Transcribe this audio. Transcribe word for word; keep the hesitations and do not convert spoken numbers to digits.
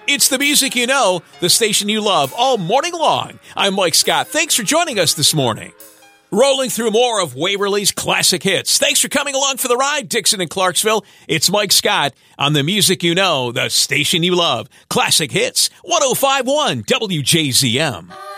It's the music you know, the station you love, all morning long. I'm Mike Scott. Thanks for joining us this morning. Rolling through more of Waverly's classic hits. Thanks for coming along for the ride, Dixon and Clarksville. It's Mike Scott on the music you know, the station you love. Classic Hits, one oh five point one W J Z M.